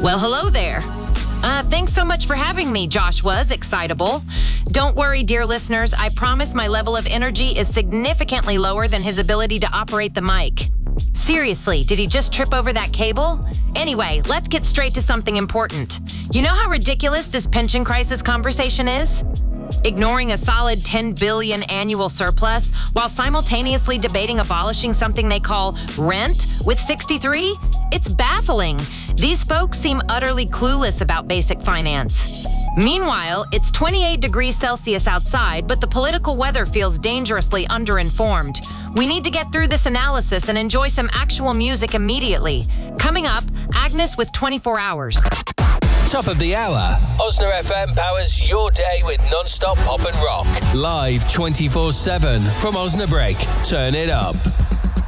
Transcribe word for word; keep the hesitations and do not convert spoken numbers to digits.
Well, hello there. Uh, thanks so much for having me, Joshua's Excitable. Don't worry, dear listeners. I promise my level of energy is significantly lower than his ability to operate the mic. Seriously, did he just trip over that cable? Anyway, let's get straight to something important. You know how ridiculous this pension crisis conversation is? Ignoring a solid ten billion dollars annual surplus while simultaneously debating abolishing something they call rent with sixty-three? It's baffling. These folks seem utterly clueless about basic finance. Meanwhile, it's twenty-eight degrees Celsius outside, but the political weather feels dangerously underinformed. We need to get through this analysis and enjoy some actual music immediately. Coming up, Agnes with twenty-four hours. Top of the hour. Osna F M powers your day with non-stop pop and rock. Live twenty-four seven from Osnabrück. Turn it up.